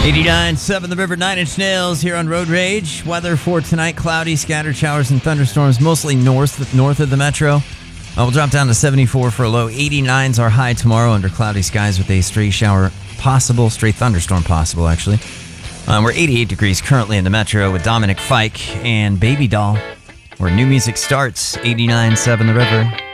89.7 The River, 9 Inch Nails here on Road Rage. Weather for tonight, cloudy, scattered showers and thunderstorms, mostly north of the metro. We'll drop down to 74 for a low. 89's our high tomorrow under cloudy skies with a stray shower possible, stray thunderstorm possible, actually. We're 88 degrees currently in the metro with Dominic Fike and Baby Doll, where new music starts. 89.7 The River.